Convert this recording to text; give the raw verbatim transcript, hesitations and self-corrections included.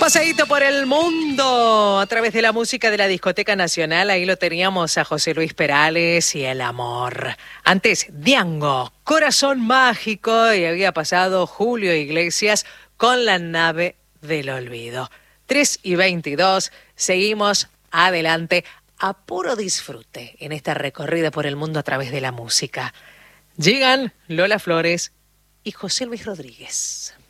Paseíto por el mundo a través de la música de la Discoteca Nacional. Ahí lo teníamos a José Luis Perales y El Amor. Antes, Diango, Corazón Mágico, y había pasado Julio Iglesias con La Nave del Olvido. tres y veintidós, seguimos adelante a puro disfrute en esta recorrida por el mundo a través de la música. Llegan Lola Flores y José Luis Rodríguez.